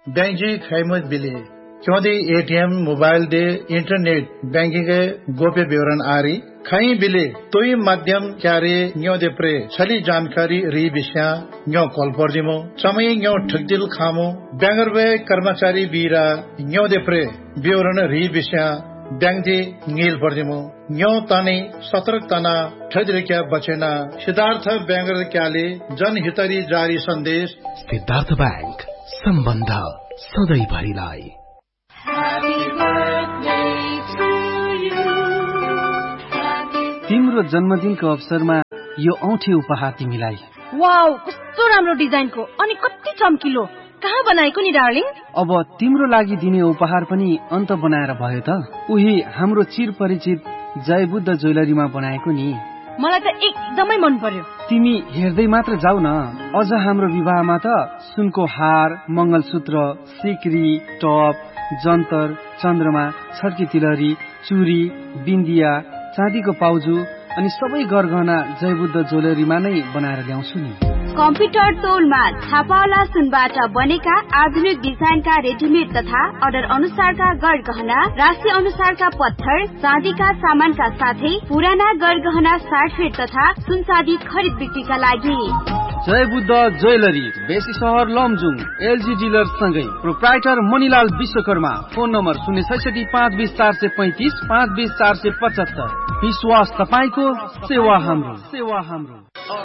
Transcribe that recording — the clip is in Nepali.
बैंक जी खैमत बिले क्योंकि ATM mobile they internet banking के गोप्य विवरण आरी खई बिले तोई माध्यम क्यारे न्यो दे प्रे छली जानकारी री विषय न्यो कॉल पर दिमो समय न्यो ठगदिल खामो बैंगर वे कर्मचारी बीरा न्यो दे प्रे विवरण री विषय बैंक दे नील पर दिमो न्यो ताने सतर्क तना ठगरिक्या बचेना सिद्धार्थ बैंगर क्याले जनहितरी जारी संदेश सिद्धार्थ बैंक सम्बन्ध सधैँ भरिलाई। तिम्रो जन्मदिनको अवसरमा यो औँठी उपहार तिमीलाई। वाउ, कस्तो राम्रो डिजाइनको अनि कति चम्किलो। कहाँ बनाएको नि डार्लिङ? अब तिम्रो लागि दिने उपहार पनि अन्त बनाएर भयो त। उही हाम्रो चिरपरिचित जयबुद्ध ज्वेलरीमा बनाएको नि। मलाई त एकदमै मन पर्यो। तिमी हेर्दै मात्र जाऊ न। अझ हाम्रो विवाहमा त सुनको हार, मंगलसूत्र, सिक्री, टप, जन्तर, चन्द्रमा, छड्की तिलहरी, चुरी, बिन्दिया, चाँदीको पाउजु अनि सबै गरगहना जयबुद्ध ज्वेलरीमा नै बनाएर ल्याउँछु नि। कम्प्युटर तौलमा छापावाला सुनबाट बनेका आधुनिक डिजाइनका रेडिमेड तथा अर्डर अनुसारका गरगहना, राशि अनुसारका पत्थर, चाँदीका सामानका साथै पुराना गरगहना साटफेट तथा सुन चाँदी खरिद बिक्रीका लागि जयबुद्ध ज्वेलरी, बेसी सहर लमजुङ, एलजी डिलर सँगै proprietor Manilal Vishwakarma. Phone number 066 520 435 520 475। विश्वास तपाईको, सेवा हाम्रो।